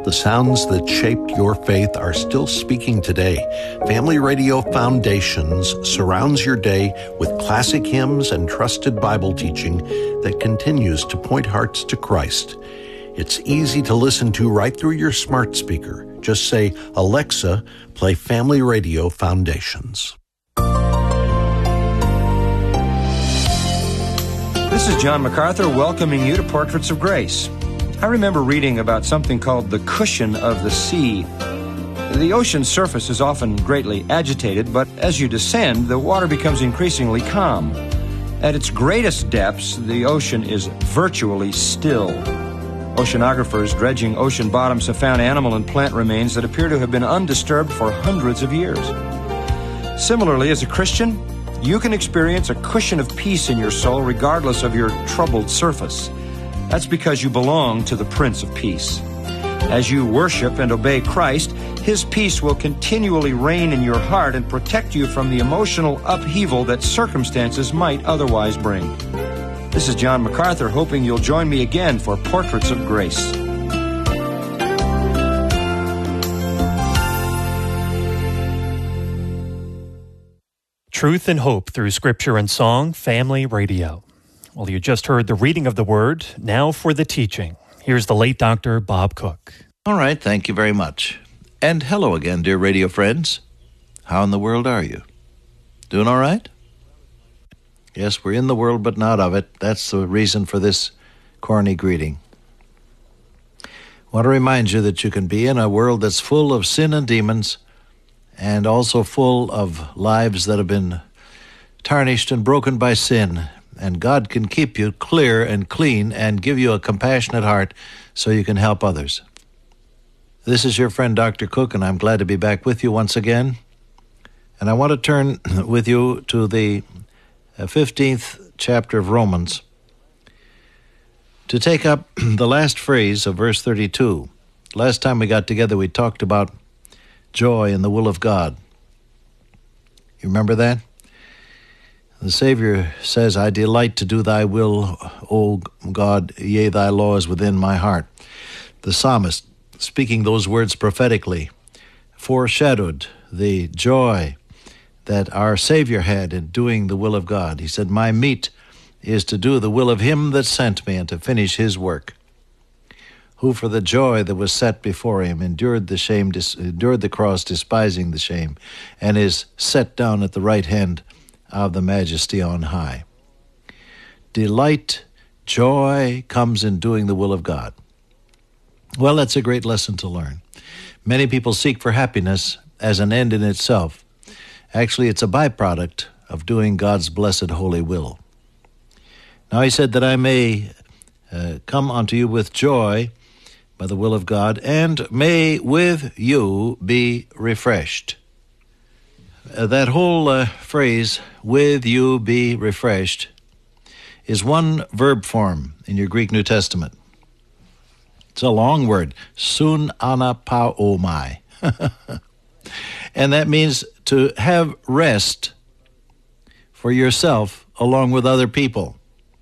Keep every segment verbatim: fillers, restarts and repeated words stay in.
The sounds that shaped your faith are still speaking today. Family Radio Foundations surrounds your day with classic hymns and trusted Bible teaching that continues to point hearts to Christ. It's easy to listen to right through your smart speaker. Just say, Alexa, play Family Radio Foundations. This is John MacArthur welcoming you to Portraits of Grace. I remember reading about something called the cushion of the sea. The ocean's surface is often greatly agitated, but as you descend, the water becomes increasingly calm. At its greatest depths, the ocean is virtually still. Oceanographers dredging ocean bottoms have found animal and plant remains that appear to have been undisturbed for hundreds of years. Similarly, as a Christian, you can experience a cushion of peace in your soul regardless of your troubled surface. That's because you belong to the Prince of Peace. As you worship and obey Christ, His peace will continually reign in your heart and protect you from the emotional upheaval that circumstances might otherwise bring. This is John MacArthur, hoping you'll join me again for Portraits of Grace. Truth and hope through Scripture and Song, Family Radio. Well, you just heard the reading of the Word. Now for the teaching. Here's the late Doctor Bob Cook. All right, thank you very much. And hello again, dear radio friends. How in the world are you? Doing all right? Yes, we're in the world, but not of it. That's the reason for this corny greeting. I want to remind you that you can be in a world that's full of sin and demons, and also full of lives that have been tarnished and broken by sin. And God can keep you clear and clean and give you a compassionate heart so you can help others. This is your friend Doctor Cook, and I'm glad to be back with you once again. And I want to turn with you to the fifteenth chapter of Romans to take up the last phrase of verse thirty-two. Last time we got together, we talked about joy in the will of God. You remember that? The Savior says, I delight to do thy will, O God, yea, thy law is within my heart. The psalmist, speaking those words prophetically, foreshadowed the joy that our Savior had in doing the will of God. He said, my meat is to do the will of him that sent me and to finish his work, who for the joy that was set before him endured the shame, dis- endured the cross, despising the shame, and is set down at the right hand of the Majesty on high. Delight, joy comes in doing the will of God. Well, that's a great lesson to learn. Many people seek for happiness as an end in itself. Actually, it's a byproduct of doing God's blessed holy will. Now he said that I may uh, come unto you with joy by the will of God, and may with you be refreshed. Uh, that whole uh, phrase, with you be refreshed, is one verb form in your Greek New Testament. It's a long word, sun anapaomai. And that means to have rest for yourself along with other people.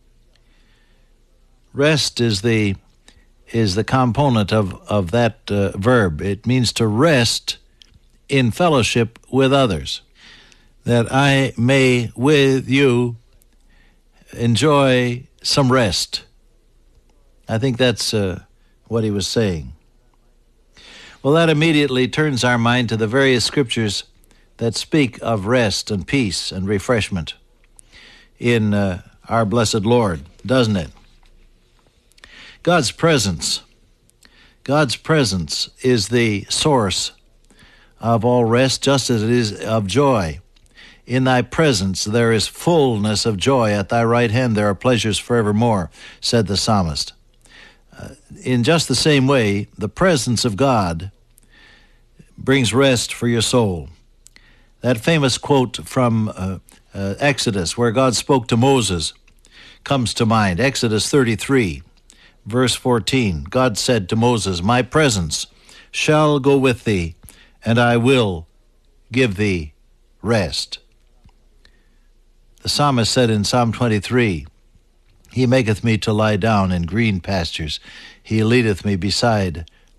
Rest is the is the component of, of that uh, verb. It means to rest in fellowship with others, that I may with you enjoy some rest. I think that's uh, what he was saying. Well, that immediately turns our mind to the various scriptures that speak of rest and peace and refreshment in uh, our blessed Lord, doesn't it? God's presence. God's presence is the source of all rest, just as it is of joy. In thy presence there is fullness of joy. At thy right hand there are pleasures forevermore, said the psalmist. Uh, in just the same way, the presence of God brings rest for your soul. That famous quote from uh, uh, Exodus, where God spoke to Moses, comes to mind. Exodus thirty-three. Verse fourteen, God said to Moses, my presence shall go with thee, and I will give thee rest. The psalmist said in Psalm twenty-three, he maketh me to lie down in green pastures. He leadeth me beside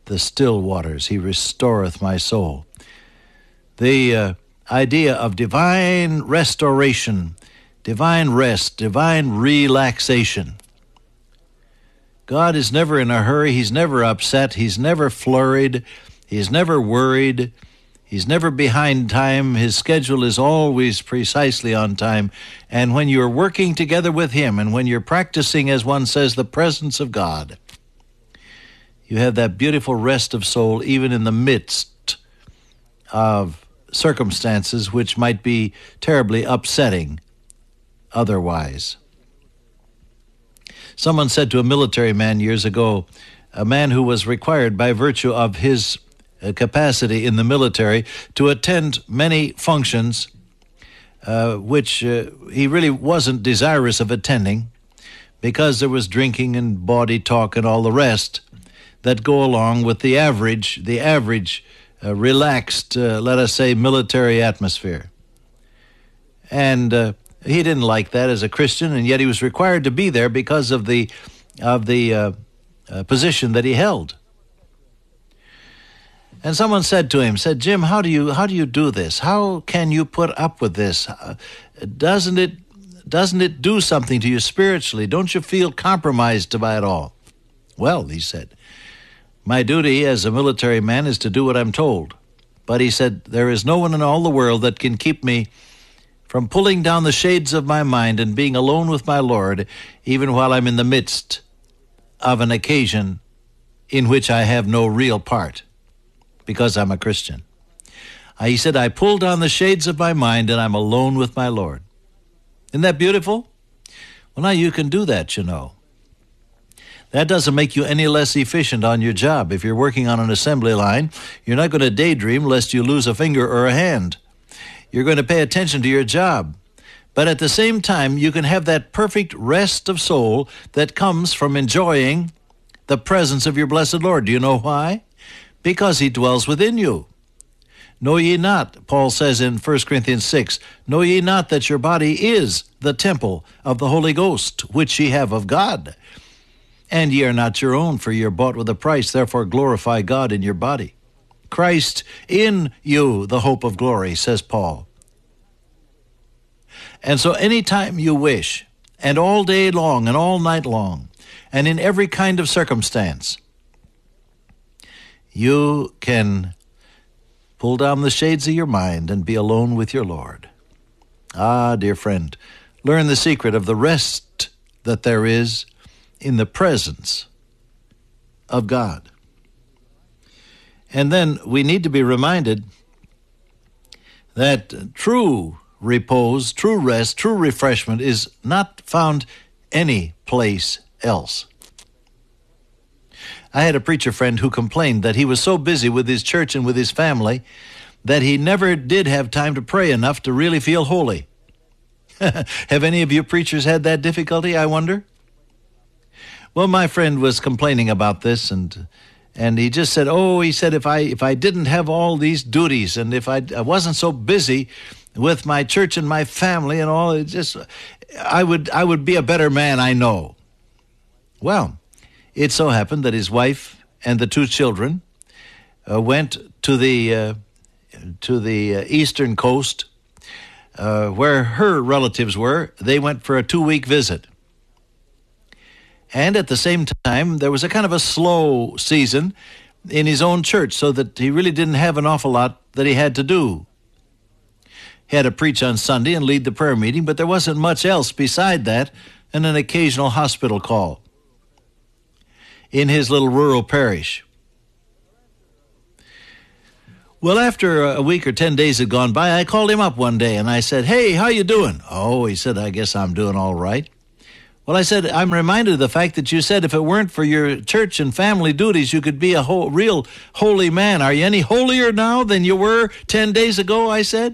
the still waters. He restoreth my soul. The uh, idea of divine restoration, divine rest, divine relaxation. God is never in a hurry. He's never upset. He's never flurried. He's never worried. He's never behind time. His schedule is always precisely on time. And when you're working together with Him, and when you're practicing, as one says, the presence of God, you have that beautiful rest of soul even in the midst of circumstances which might be terribly upsetting otherwise. Someone said to a military man years ago, a man who was required by virtue of his capacity in the military to attend many functions uh, which uh, he really wasn't desirous of attending because there was drinking and bawdy talk and all the rest that go along with the average, the average uh, relaxed, uh, let us say, military atmosphere. And uh, he didn't like that as a Christian, and yet he was required to be there because of the of the uh, uh, position that he held. And someone said to him, said, Jim, how do you how do you do this? How can you put up with this? Uh, doesn't it doesn't it do something to you spiritually? Don't you feel compromised by it all? Well, he said, my duty as a military man is to do what I'm told. But he said, there is no one in all the world that can keep me from pulling down the shades of my mind and being alone with my Lord, even while I'm in the midst of an occasion in which I have no real part, because I'm a Christian. Uh, he said, I pull down the shades of my mind and I'm alone with my Lord. Isn't that beautiful? Well, now you can do that, you know. That doesn't make you any less efficient on your job. If you're working on an assembly line, you're not going to daydream lest you lose a finger or a hand. You're going to pay attention to your job. But at the same time, you can have that perfect rest of soul that comes from enjoying the presence of your blessed Lord. Do you know why? Because He dwells within you. Know ye not, Paul says in First Corinthians six, know ye not that your body is the temple of the Holy Ghost, which ye have of God? And ye are not your own, for ye are bought with a price. Therefore glorify God in your body. Christ in you, the hope of glory, says Paul. And so anytime you wish, and all day long and all night long, and in every kind of circumstance, you can pull down the shades of your mind and be alone with your Lord. Ah, dear friend, learn the secret of the rest that there is in the presence of God. And then we need to be reminded that true repose, true rest, true refreshment is not found any place else. I had a preacher friend who complained that he was so busy with his church and with his family that he never did have time to pray enough to really feel holy. Have any of you preachers had that difficulty, I wonder? Well, my friend was complaining about this, and and he just said, oh, he said, if I if I didn't have all these duties, and if I, I wasn't so busy with my church and my family and all, it just I would I would be a better man, I know. Well, it so happened that his wife and the two children uh, went to the uh, to the uh, eastern coast uh, where her relatives were. They went for a two-week visit. And at the same time, there was a kind of a slow season in his own church, so that he really didn't have an awful lot that he had to do. He had to preach on Sunday and lead the prayer meeting, but there wasn't much else beside that, and an occasional hospital call in his little rural parish. Well, after a week or ten days had gone by, I called him up one day, and I said, hey, how you doing? Oh, he said, I guess I'm doing all right. Well, I said, I'm reminded of the fact that you said if it weren't for your church and family duties, you could be a whole, real holy man. Are you any holier now than you were ten days ago, I said?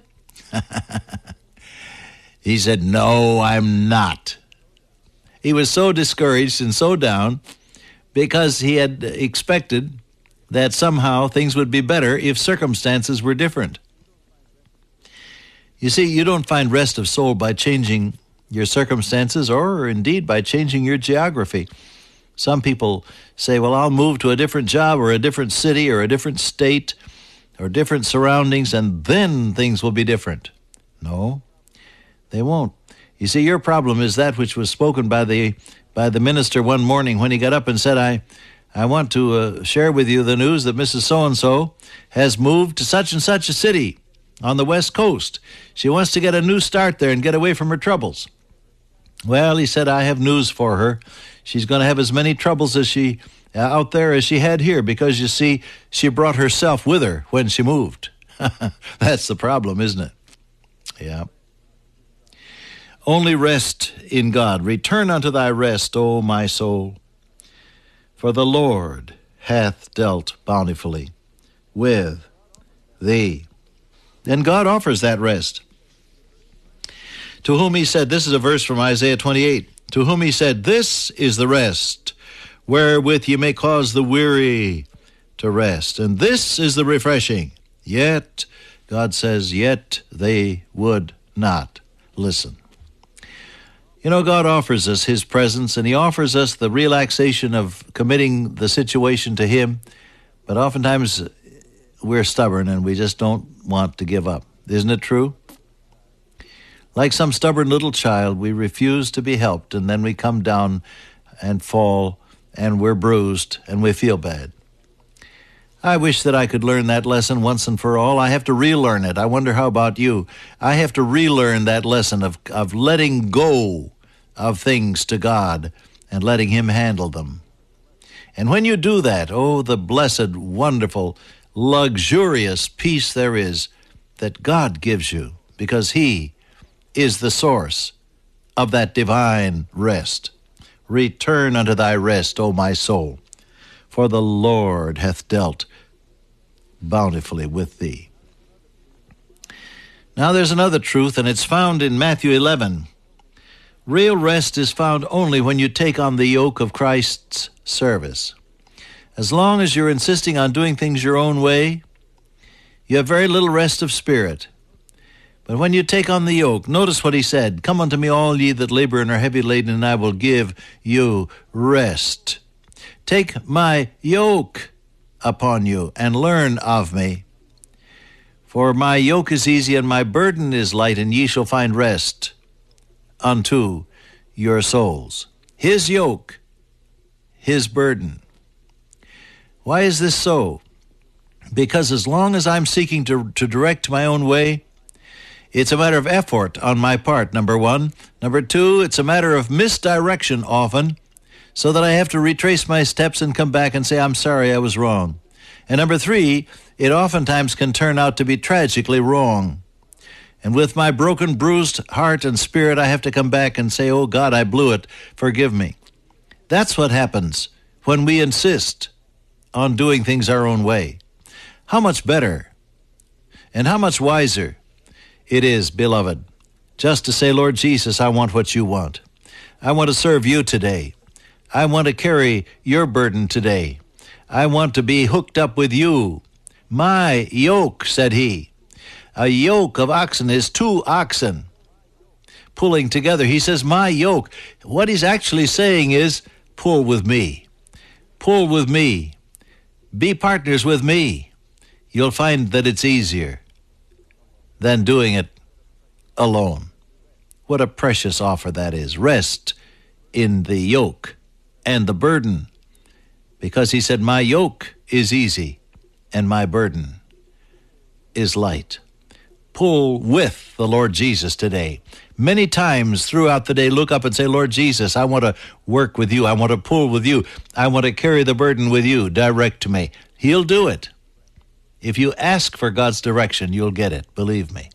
He said, no, I'm not. He was so discouraged and so down because he had expected that somehow things would be better if circumstances were different. You see, you don't find rest of soul by changing your circumstances, or indeed by changing your geography. Some people say, well, I'll move to a different job or a different city or a different state or different surroundings, and then things will be different. No, they won't. You see, your problem is that which was spoken by the by the minister one morning when he got up and said, I, I want to uh, share with you the news that Missus So-and-so has moved to such and such a city on the West Coast. She wants to get a new start there and get away from her troubles. Well, he said, I have news for her. She's going to have as many troubles as she uh, out there as she had here, because, you see, she brought herself with her when she moved. That's the problem, isn't it? Yeah. Only rest in God. Return unto thy rest, O my soul, for the Lord hath dealt bountifully with thee. And God offers that rest. To whom he said, this is a verse from Isaiah twenty-eight, to whom he said, this is the rest, wherewith ye may cause the weary to rest. And this is the refreshing. Yet, God says, yet they would not listen. You know, God offers us his presence, and he offers us the relaxation of committing the situation to him, but oftentimes we're stubborn and we just don't want to give up. Isn't it true? Like some stubborn little child, we refuse to be helped, and then we come down and fall, and we're bruised, and we feel bad. I wish that I could learn that lesson once and for all. I have to relearn it. I wonder how about you? I have to relearn that lesson of, of letting go of things to God and letting him handle them. And when you do that, oh, the blessed, wonderful, luxurious peace there is that God gives you, because he is the source of that divine rest. Return unto thy rest, O my soul, for the Lord hath dealt bountifully with thee. Now there's another truth, and it's found in Matthew eleven. Real rest is found only when you take on the yoke of Christ's service. As long as you're insisting on doing things your own way, you have very little rest of spirit. But when you take on the yoke, notice what he said, come unto me all ye that labor and are heavy laden, and I will give you rest. Take my yoke upon you and learn of me. For my yoke is easy and my burden is light, and ye shall find rest unto your souls. His yoke, his burden. Why is this so? Because as long as I'm seeking to, to direct my own way, it's a matter of effort on my part, number one. Number two, it's a matter of misdirection often, so that I have to retrace my steps and come back and say, I'm sorry, I was wrong. And number three, it oftentimes can turn out to be tragically wrong. And with my broken, bruised heart and spirit, I have to come back and say, oh God, I blew it, forgive me. That's what happens when we insist on doing things our own way. How much better and how much wiser it is, beloved, just to say, Lord Jesus, I want what you want. I want to serve you today. I want to carry your burden today. I want to be hooked up with you. My yoke, said he. A yoke of oxen is two oxen pulling together. He says, my yoke. What he's actually saying is, pull with me. Pull with me. Be partners with me. You'll find that it's easier than doing it alone. What a precious offer that is. Rest in the yoke and the burden, because he said, my yoke is easy and my burden is light. Pull with the Lord Jesus today. Many times throughout the day, look up and say, Lord Jesus, I want to work with you. I want to pull with you. I want to carry the burden with you. Direct me. He'll do it. If you ask for God's direction, you'll get it. Believe me.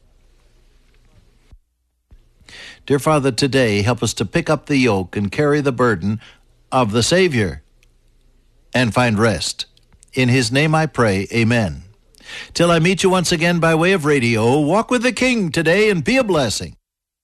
Dear Father, today, help us to pick up the yoke and carry the burden of the Savior and find rest. In his name I pray, amen. Till I meet you once again by way of radio, walk with the King today and be a blessing.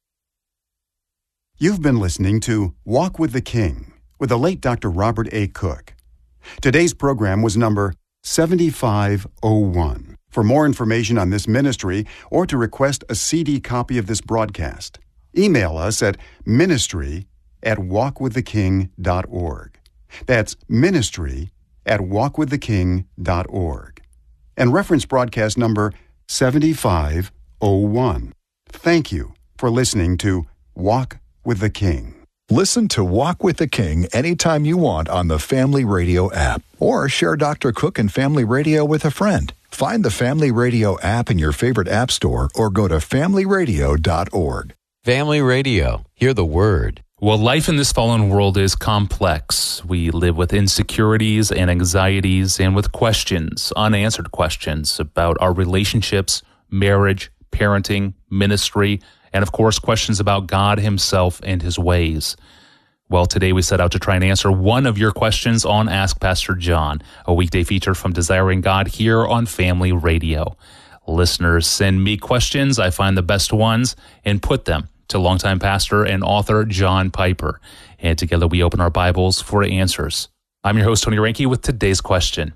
You've been listening to Walk with the King with the late Doctor Robert A. Cook. Today's program was number seventy-five oh one. For more information on this ministry or to request a C D copy of this broadcast, email us at ministry at walk with the king dot org. That's ministry at walk with the king dot org. And reference broadcast number seventy-five oh one. Thank you for listening to Walk with the King. Listen to Walk with the King anytime you want on the Family Radio app, or share Doctor Cook and Family Radio with a friend. Find the Family Radio app in your favorite app store or go to family radio dot org. Family Radio. Hear the word. Well, life in this fallen world is complex. We live with insecurities and anxieties and with questions, unanswered questions about our relationships, marriage, parenting, ministry, and of course, questions about God himself and his ways. Well, today we set out to try and answer one of your questions on Ask Pastor John, a weekday feature from Desiring God here on Family Radio. Listeners send me questions. I find the best ones and put them to longtime pastor and author John Piper. And together we open our Bibles for answers. I'm your host, Tony Reinke, with today's question.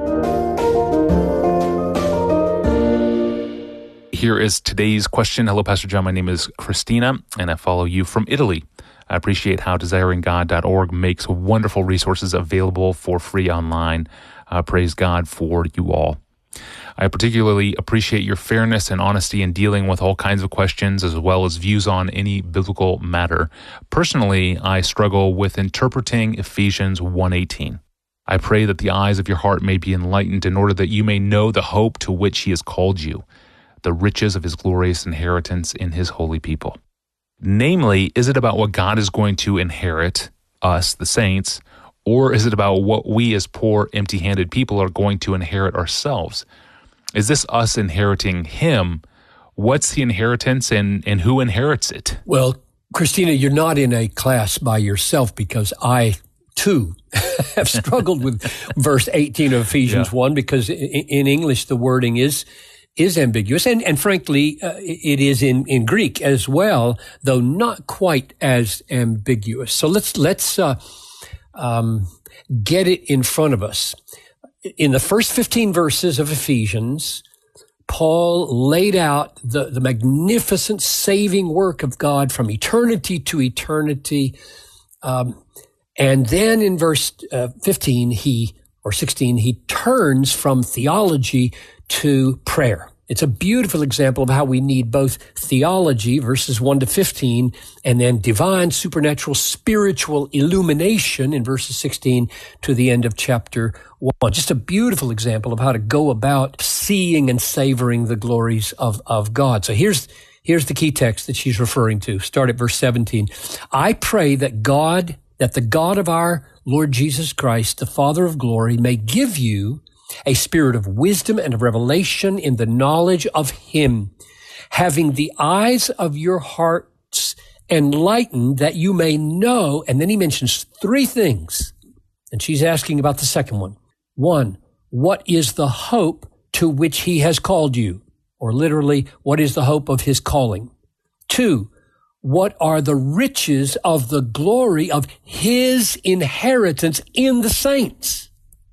Here is today's question. Hello, Pastor John. My name is Christina, and I follow you from Italy. I appreciate how desiring god dot org makes wonderful resources available for free online. Uh, praise God for you all. I particularly appreciate your fairness and honesty in dealing with all kinds of questions as well as views on any biblical matter. Personally, I struggle with interpreting Ephesians one eighteen. I pray that the eyes of your heart may be enlightened in order that you may know the hope to which he has called you, the riches of his glorious inheritance in his holy people. Namely, is it about what God is going to inherit, us, the saints, or is it about what we as poor, empty-handed people are going to inherit ourselves? Is this us inheriting him? What's the inheritance and, and who inherits it? Well, Christina, you're not in a class by yourself because I, too, have struggled with verse eighteen of Ephesians yeah. one because in, in English the wording is is ambiguous. And, and frankly, uh, it is in, in Greek as well, though not quite as ambiguous. So let's, let's, uh, um, get it in front of us. In the first fifteen verses of Ephesians, Paul laid out the, the magnificent saving work of God from eternity to eternity. Um, and then in verse uh, fifteen, he, or sixteen, he turns from theology to prayer. It's a beautiful example of how we need both theology, verses one to fifteen, and then divine, supernatural, spiritual illumination in verses sixteen to the end of chapter one. Just a beautiful example of how to go about seeing and savoring the glories of, of God. So here's, here's the key text that she's referring to. Start at verse seventeen. I pray that God, that the God of our Lord Jesus Christ, the Father of glory, may give you a spirit of wisdom and of revelation in the knowledge of him, having the eyes of your hearts enlightened that you may know. And then he mentions three things. And she's asking about the second one. One, what is the hope to which he has called you? Or literally, what is the hope of his calling? Two, what are the riches of the glory of his inheritance in the saints?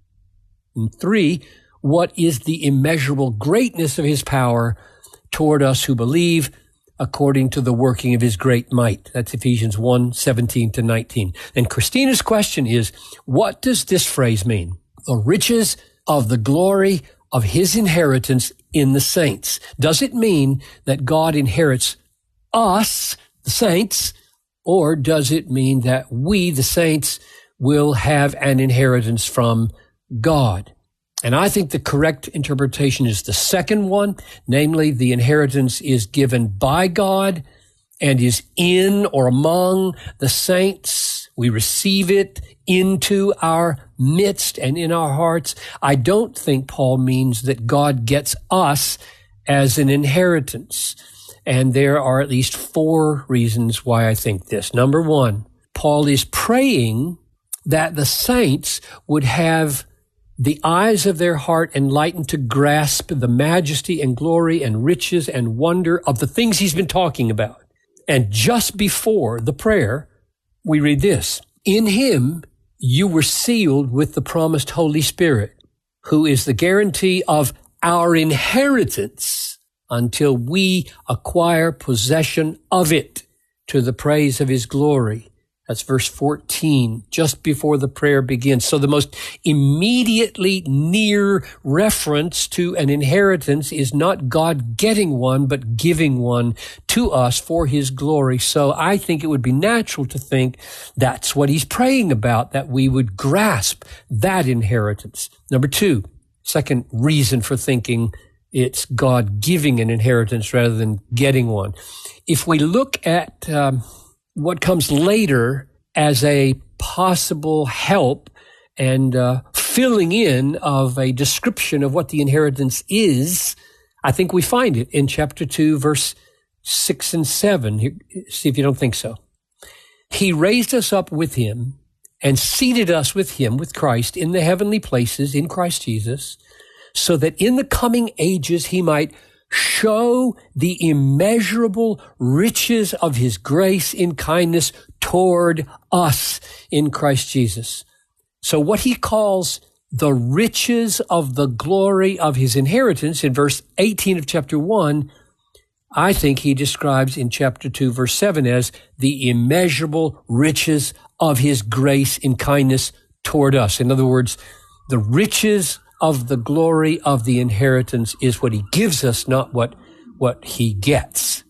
And three, what is the immeasurable greatness of his power toward us who believe according to the working of his great might? That's Ephesians one, seventeen to nineteen. And Christina's question is, what does this phrase mean? The riches of the glory of his inheritance in the saints. Does it mean that God inherits us, the saints, or does it mean that we, the saints, will have an inheritance from God? And I think the correct interpretation is the second one, namely the inheritance is given by God and is in or among the saints. We receive it into our midst and in our hearts. I don't think Paul means that God gets us as an inheritance. And there are at least four reasons why I think this. Number one, Paul is praying that the saints would have the eyes of their heart enlightened to grasp the majesty and glory and riches and wonder of the things he's been talking about. And just before the prayer, we read this: in him you were sealed with the promised Holy Spirit, who is the guarantee of our inheritance until we acquire possession of it to the praise of his glory. That's verse fourteen, just before the prayer begins. So the most immediately near reference to an inheritance is not God getting one, but giving one to us for his glory. So I think it would be natural to think that's what he's praying about, that we would grasp that inheritance. Number two, second reason for thinking it's God giving an inheritance rather than getting one. If we look at um, what comes later as a possible help and uh, filling in of a description of what the inheritance is, I think we find it in chapter two, verse six and seven. Here, see if you don't think so. He raised us up with him and seated us with him, with Christ, in the heavenly places in Christ Jesus, so that in the coming ages he might show the immeasurable riches of his grace in kindness toward us in Christ Jesus. So what he calls the riches of the glory of his inheritance in verse eighteen of chapter one, I think he describes in chapter two, verse seven as the immeasurable riches of his grace in kindness toward us. In other words, the riches of the glory of the inheritance is what he gives us, not what, what he gets.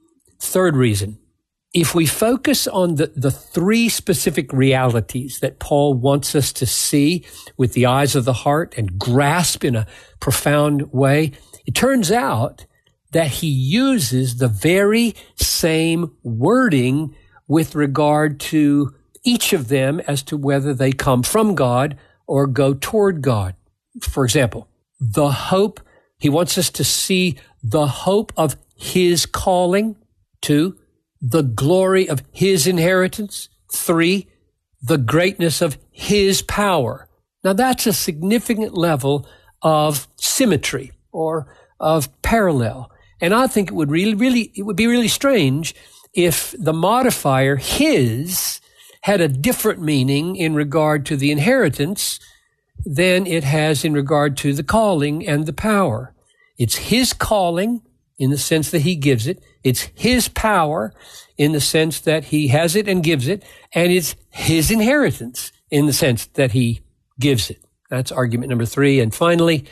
Third reason, if we focus on the, the three specific realities that Paul wants us to see with the eyes of the heart and grasp in a profound way, it turns out that he uses the very same wording with regard to each of them as to whether they come from God or go toward God. For example, the hope, he wants us to see the hope of his calling. Two, the glory of his inheritance. Three, the greatness of his power. Now that's a significant level of symmetry or of parallel. And I think it would really, really, it would be really strange if the modifier his had a different meaning in regard to the inheritance than it has in regard to the calling and the power. It's his calling in the sense that he gives it. It's his power in the sense that he has it and gives it. And it's his inheritance in the sense that he gives it. That's argument number three. And finally,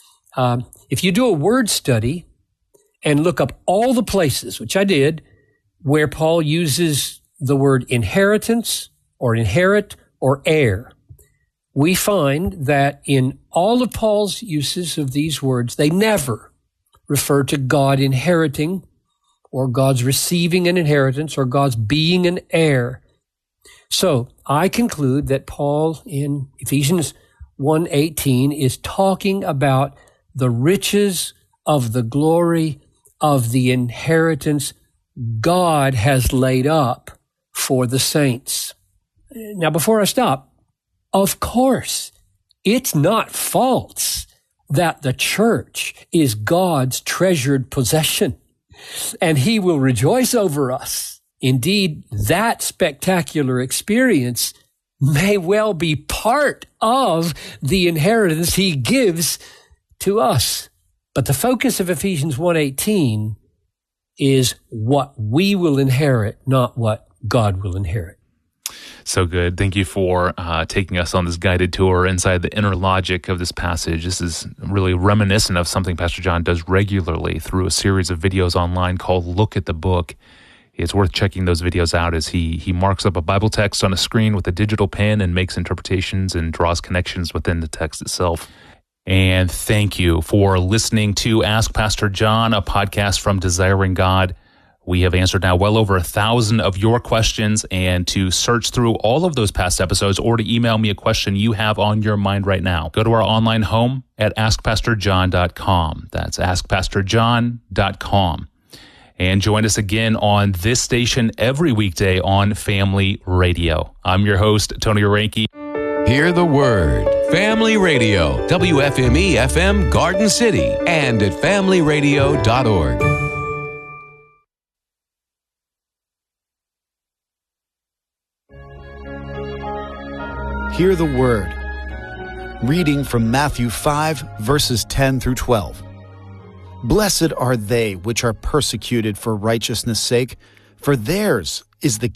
um, if you do a word study and look up all the places, which I did, where Paul uses the word inheritance or inherit or heir, we find that in all of Paul's uses of these words, they never refer to God inheriting or God's receiving an inheritance or God's being an heir. So I conclude that Paul in Ephesians one eighteen is talking about the riches of the glory of the inheritance God has laid up for the saints. Now, before I stop, of course, it's not false that the church is God's treasured possession, and he will rejoice over us. Indeed, that spectacular experience may well be part of the inheritance he gives to us. But the focus of Ephesians one eighteen is what we will inherit, not what God will inherit. So good. Thank you for uh, taking us on this guided tour inside the inner logic of this passage. This is really reminiscent of something Pastor John does regularly through a series of videos online called Look at the Book. It's worth checking those videos out as he he marks up a Bible text on a screen with a digital pen and makes interpretations and draws connections within the text itself. And thank you for listening to Ask Pastor John, a podcast from Desiring God. We have answered now well over a thousand of your questions, and to search through all of those past episodes or to email me a question you have on your mind right now, go to our online home at ask pastor john dot com. That's ask pastor john dot com. And join us again on this station every weekday on Family Radio. I'm your host, Tony Orenke. Hear the Word. Family Radio, W F M E F M Garden City, and at family radio dot org. Hear the Word. Reading from Matthew five, verses ten through twelve. Blessed are they which are persecuted for righteousness' sake, for theirs is the